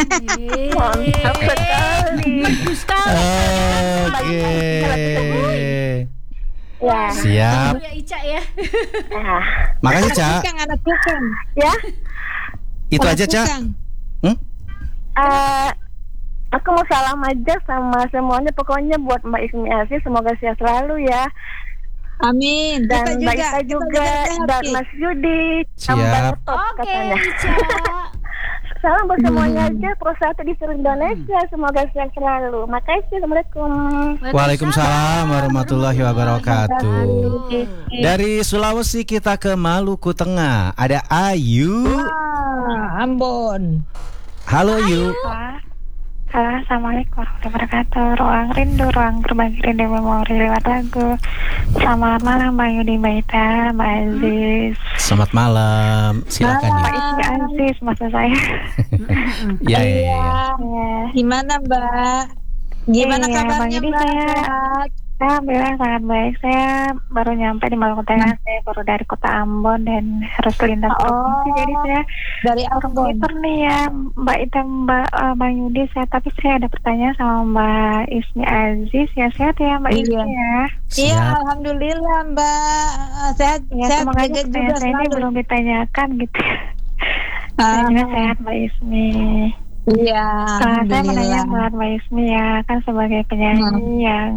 Mantap sekali. Bagus sekali. Oke. Ya. Siap. Ya Ica ya. Nah, Makasih, Ca. Anak tukang. ya. Itu aja, Ca. Aku mau salam aja sama semuanya, pokoknya buat Mbak Ismi Asih, semoga sehat selalu ya. Amin. Dan Mbak Ita juga, dan Mas Yudi, tambah top Oke, katanya. Ica. Salam buat semuanya aja, Pro 1 di seluruh Indonesia, semoga sehat selalu. Makasih, Assalamualaikum. Waalaikumsalam warahmatullahi wabarakatuh. Dari Sulawesi kita ke Maluku Tengah. Ada Ayu. Ambon. Halo Ayu. Halo, Assalamualaikum warahmatullahi wabarakatuh. Ruang rindu, ruang berbagi rindu memori lewat lagu. Selamat malam Mbak Yudi, Mbak Ita, Mbak Aziz. Selamat malam. Silakan Mbak ya. Ismi Aziz, maksud saya. Ya. Gimana Mbak? Gimana Iya, kabarnya Bang Yudi, Mbak? saya- Alhamdulillah sangat baik. Saya baru nyampe di Maluku Tengah. Saya baru dari kota Ambon dan harus lintas provinsi. Jadi saya Dari Ambon. Twitter nih ya Mbak Ita, Bang Yudi. Tapi saya ada pertanyaan sama Mbak Ismi Aziz. Ya sehat ya Mbak Ismi ya. Iya, Siap. alhamdulillah Mbak. Sehat, Ya sehat semoga aja juga pertanyaan saya ini selalu. belum ditanyakan gitu. Saya juga sehat Mbak Ismi. Iya, Saya menanya alhamdulillah. buat Mbak Ismi ya, kan sebagai penyanyi yang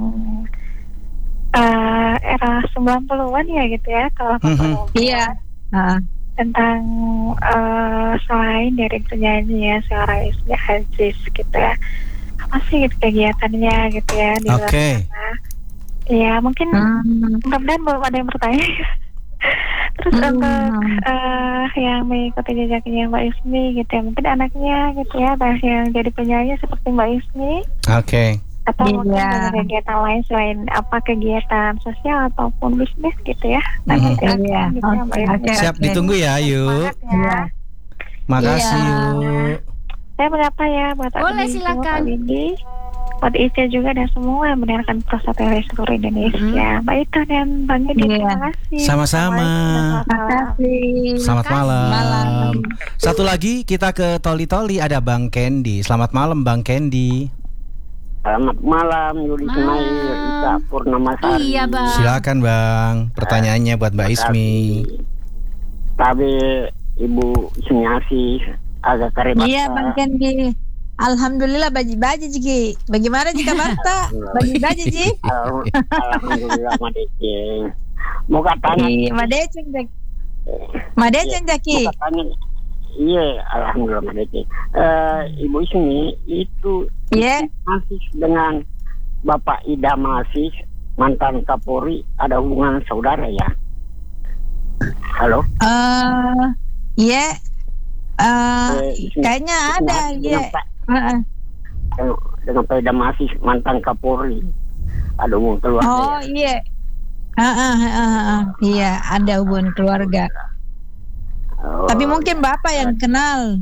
era 90-an ya gitu ya, kalau Iya. tentang selain dari penyanyi ya seorang Ismi Aziz gitu ya, apa sih gitu kegiatannya gitu ya di luar Oke. sana. Ya mungkin mudah-mudahan belum ada yang bertanya. Terus untuk yang mengikuti jejaknya Mbak Ismi gitu ya, mungkin anaknya gitu ya, ada yang jadi penyanyi seperti Mbak Ismi, Oke. atau mungkin Iya. ada kegiatan lain selain apa kegiatan sosial ataupun bisnis gitu ya. Nanti akan Iya. gitu ya, Mbak Ismi. Oke. Siap, ditunggu ya Ayu. Semangat ya. Makasih Iya. Yu. Saya menyapa ya buat Boleh, admin silakan. semua, Pak Widi, buat Ica juga dan semua yang mendengarkan proses dari seluruh Indonesia. Mbak Ita dan Bang Yudi, Iya. terima kasih. Sama-sama. Makasih. Selamat malam. Malam. Satu lagi kita ke Toli-Toli, ada Bang Kendi. Selamat malam Bang Kendi. Selamat malam Yudi Malam. Ismail, Ita Purnamasari. Iya, Bang. Silakan Bang. Pertanyaannya buat Mbak Ismi. Tapi Ibu Ismi Asih agak karibata. Iya Bang Kendi. Alhamdulillah baji-baji Jiki. Bagaimana jika Bata? Baji-baji Ji. Alhamdulillah Madece. Mau katanya. Iya, Madeceng Jaki. Madeceng Jaki. Mau katanya. Iya, alhamdulillah Madece. Ibu Ismi itu Iya. masih dengan Bapak Idam Asih, mantan Kapolri, ada hubungan saudara ya? Halo? Iya. Kayaknya ada, iya. Dengan Pak Idam Asih, mantan Kapolri, ada hubungan keluarga Oh ya? iya. Iya, ada hubungan keluarga. Oh, Tapi mungkin Bapak yang kenal.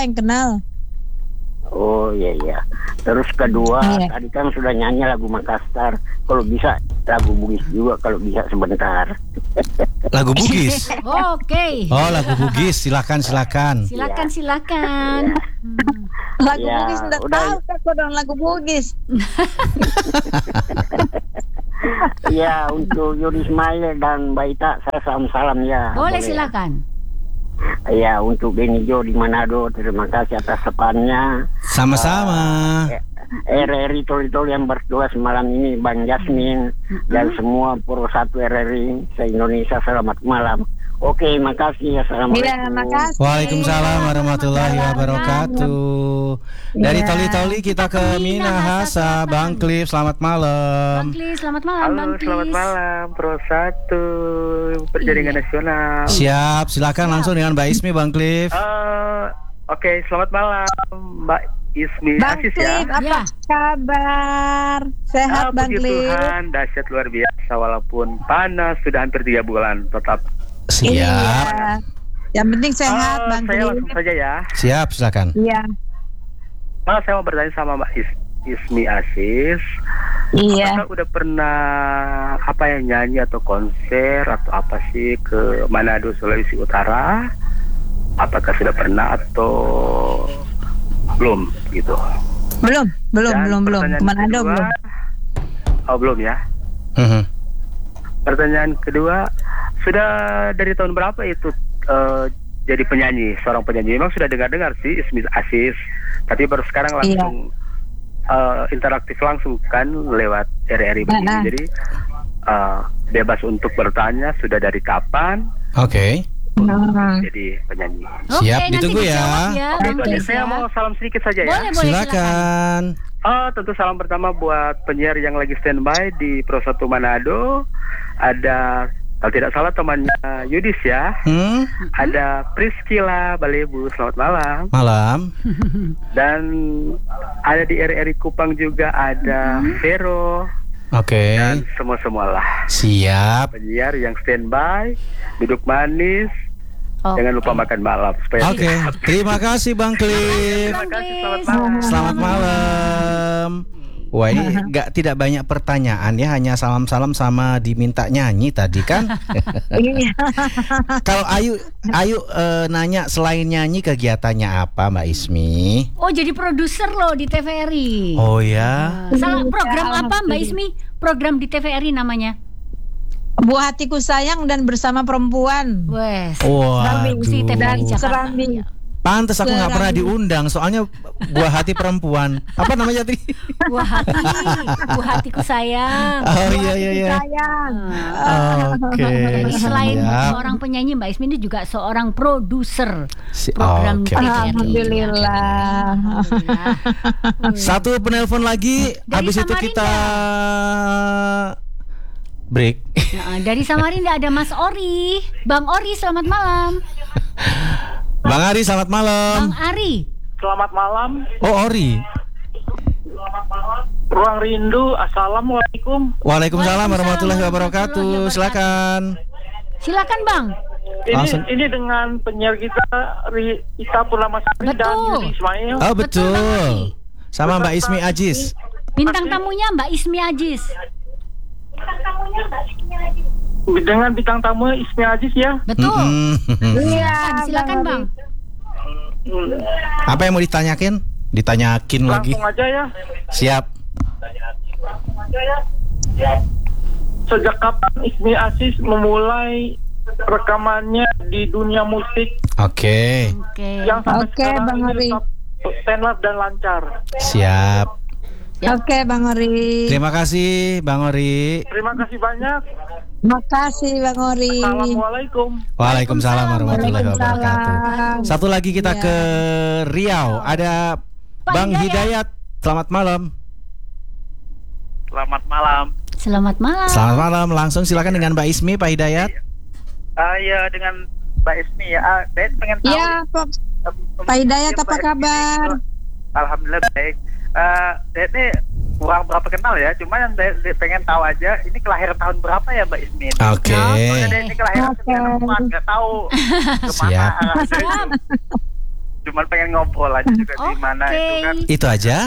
oh iya. Terus kedua, Iya. tadi kan sudah nyanyi lagu Makassar. Kalau bisa lagu Bugis juga, kalau bisa sebentar. Lagu Bugis. Oke. Oh, lagu Bugis. Silakan. Silakan. Lagu Ya, Bugis enggak udah. tahu aku dong lagu Bugis. Iya, untuk Yudi Ismail dan Mbak Ita, saya salam ya. Boleh, ya? silakan. Iya, untuk Benijo di Manado, terima kasih atas sepannya. Sama-sama. RRI Tol-Tol yang bertugas malam ini, Bang Jasmin dan semua Pro 1 RRI se-Indonesia, selamat malam. Oke, makasih. Assalamualaikum. Iya, makasih. Waalaikumsalam warahmatullahi wabarakatuh. Dari Toli-Toli kita ke Minahasa, Bang Cliff. Selamat Bang malam. Klis, selamat malam, Bang Halo, Klis. selamat malam Pro 1 Perjaringan Nasional. Siap, silakan langsung dengan Mbak Ismi, Bang Cliff. Oke, selamat malam Mbak Ismi Bang Aziz Cliff, ya. apa kabar? Sehat Bang Puji Cliff? Tuhan, dahsyat luar biasa walaupun panas sudah hampir 3 bulan tetap. Siap. Iya. Yang penting sehat Bang Saya Cliff. langsung saja ya. Siap, silakan. Iya. Saya mau bertanya sama Mbak Ismi Aziz. Iya. Apakah udah pernah nyanyi atau konser atau apa sih ke Manado, Sulawesi Utara? Apakah sudah pernah atau belum gitu. Belum. Dan pertanyaan Ke Manado kedua- belum. Oh, belum ya. Mhm. Pertanyaan kedua, sudah dari tahun berapa itu jadi penyanyi, seorang penyanyi? Memang sudah dengar sih Ismi Aziz, tapi baru sekarang langsung interaktif langsung kan lewat RRI begini. Jadi bebas untuk bertanya sudah dari kapan Oke. jadi penyanyi. Siap, nanti ditunggu ya. dijawab ya, Oke, Bang itu aja. Chris Saya ya. mau salam sedikit saja ya. Boleh, Silakan. Tentu salam pertama buat penyiar yang lagi standby di Pro 1 Manado. Ada, kalau tidak salah temannya Yudis ya. Ada Priscila Balebu, selamat malam. Malam. Dan ada di RRI Kupang juga ada Vero Oke. dan semua-semualah Siap. penyiar yang standby, duduk manis, Oke. jangan lupa makan malam supaya Oke. Terima kasih Bang Cliff. Terima kasih, selamat malam. Selamat malam. Wah, ini tidak banyak pertanyaan ya, hanya salam-salam sama diminta nyanyi tadi kan. Iya. Kalau Ayu nanya selain nyanyi kegiatannya apa Mbak Ismi? Oh, jadi produser loh di TVRI. Oh ya. Salah program apa Mbak Ismi? Program di TVRI namanya. Buah hatiku sayang dan bersama perempuan. Wes. Waduh. Si TVRI Jakarta. Serambi. Pantes aku nggak pernah diundang, soalnya buah hati perempuan. Apa namanya tadi? Buah hatiku sayang. Oh iya. Sayang. Oke. Jadi selain siap. seorang penyanyi, Mbak Ismi ini juga seorang produser Oke. program di TVRI. Alhamdulillah. Satu penelpon lagi, Dari habis itu Samarinda. kita break. Nah, dari Samarinda ada Mas Ori. Bang Ori, selamat malam. Bang Ari, selamat malam. Bang Ari. Selamat malam, Oh, Ori. Ruang Rindu. Assalamualaikum. Waalaikumsalam warahmatullahi wabarakatuh. Silakan. Silakan, Bang. Langsung. Ini dengan penyiar kita Ita Purnamasari dan Betul. Yudi Ismail. Oh, Betul, Bang betul. Ari. Sama Mbak Ismi Ajis. Bintang tamunya Mbak Ismi Ajis. Dengan bintang tamu Ismi Aziz ya. Betul. Mm-mm. Silakan, Bang. Apa yang mau ditanyakin? Ditanyakin lagi. Langsung aja ya. Siap. Sejak kapan Ismi Aziz memulai rekamannya di dunia musik Oke. Oke. yang sampai Oke, sekarang Bang ini Ari. tetap stand-up dan lancar? Siap. Oke, Bang Ori. Terima kasih Bang Ori. Terima kasih banyak. Makasih Bang Ori. Assalamualaikum. Waalaikumsalam warahmatullahi wabarakatuh. Waalaikumsalam. Satu lagi kita Iya. ke Riau. Ada Pak Bang Hidayat. Hidayat. Selamat malam. Selamat malam. Selamat malam. Selamat malam. Langsung silakan dengan Mbak Ismi, Pak Hidayat. Ya dengan Mbak Ismi ya. Saya pengen tahu. Iya, Pak Hidayat, apa kabar? Alhamdulillah baik. Ini kurang berapa kenal ya, cuma yang saya pengen tahu aja, ini kelahiran tahun berapa ya Mbak Ismi? Oke. Soalnya ini kelahiran Oke. 94, nggak tahu kemana Siap. arahnya. Cuman pengen ngobrol aja juga di mana Oke. itu kan. Itu aja.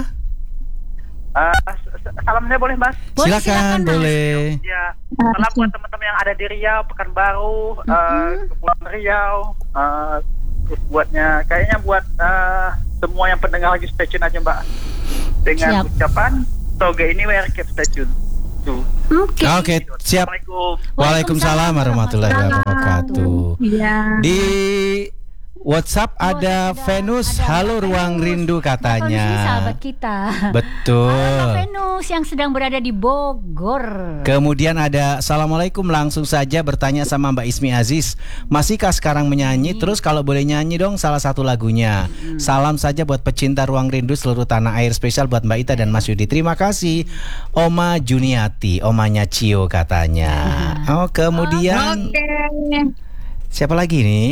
Salam saya boleh Mas? Boleh, Silakan, Mas. boleh. Ya, salam buat teman-teman yang ada di Riau, Pekanbaru, Kepulauan Riau. Terus buatnya, kayaknya buat semua yang pendengar lagi stay tune aja Mbak. Dengan Siap. ucapan Toge ini keep stay tune. Tuh. Oke. Oke, siap. Assalamualaikum. Waalaikumsalam warahmatullahi wabarakatuh. Iya. Di WhatsApp ada Venus, halo Ruang Rindu Venus ini katanya. sahabat kita. Halo Betul. Venus yang sedang berada di Bogor. Kemudian ada Assalamualaikum, langsung saja bertanya sama Mbak Ismi Aziz, masihkah sekarang menyanyi? Terus kalau boleh nyanyi dong salah satu lagunya. Salam saja buat pecinta Ruang Rindu seluruh tanah air, spesial buat Mbak Ita dan Mas Yudi. Terima kasih. Oma Juniati, omanya Cio katanya. Oh, kemudian Oke. siapa lagi nih?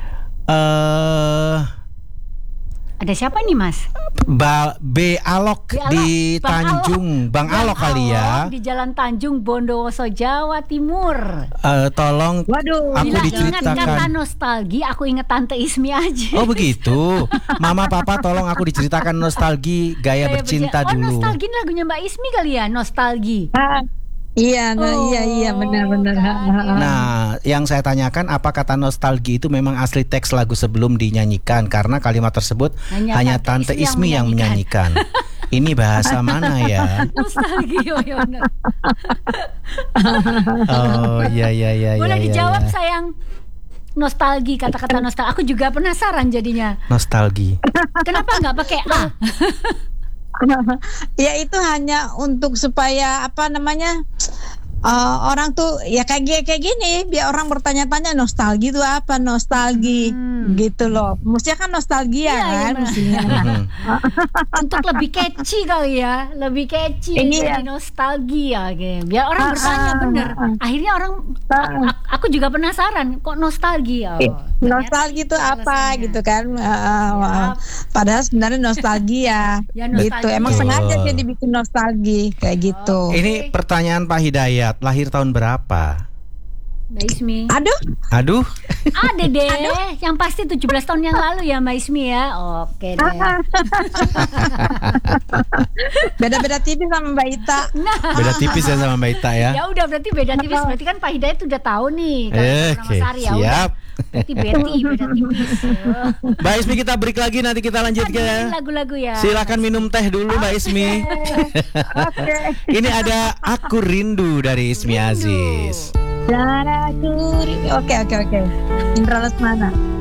Ada siapa nih, Mas? B Alok B. Alok. di Bang Tanjung, Bang Alok kali ya. Di Jalan Tanjung Bondowoso, Jawa Timur. Tolong Waduh. aku Bila ingat diceritakan. kata nostalgi, aku ingat Tante Ismi aja. Oh begitu. Mama papa tolong aku diceritakan nostalgi gaya bercinta Oh, dulu. nostalgi ini lagunya Mbak Ismi kali ya, nostalgi. Ah, Iya, iya benar-benar. Nah, yang saya tanyakan apa kata nostalgia itu memang asli teks lagu sebelum dinyanyikan, karena kalimat tersebut hanya Tante Ismi yang menyanyikan. Ini bahasa mana ya? Nostalgia. Oh iya. Boleh dijawab sayang. Nostalgia, kata-kata nostalgia. Aku juga penasaran jadinya. Nostalgia. Kenapa nggak pakai A? Ya itu hanya untuk supaya apa namanya orang tuh ya kayak gini biar orang bertanya-tanya nostalgia itu apa, nostalgia gitu loh. Mestinya kan nostalgia kan mestinya. Untuk lebih catchy kali ya, lebih catchy jadi nostalgia gitu. Biar orang bertanya bener. Akhirnya orang aku juga penasaran kok nostalgia. Nostalgia itu apa gitu kan? Padahal sebenarnya nostalgia gitu. Emang sengaja dia dibikin nostalgia kayak gitu. Ini pertanyaan Pak Hidayat, lahir tahun berapa? Mbak Ismi. Aduh. Ada deh. Yang pasti 17 tahun yang lalu ya Mbak Ismi ya. Oke deh. Beda-beda tipis sama Mbak Ita. Beda tipis ya sama Mbak Ita ya. Ya udah berarti beda tipis. Berarti kan Pak Hidayat udah tahu nih. Oke, siap. Berarti beda tipis. Mbak Ismi kita break lagi, nanti kita lanjutkan ya. Lagu-lagu ya. Silakan minum teh dulu Mbak Ismi. Ini ada Aku Rindu dari Ismi Aziz. Oke. Indra Lesmana.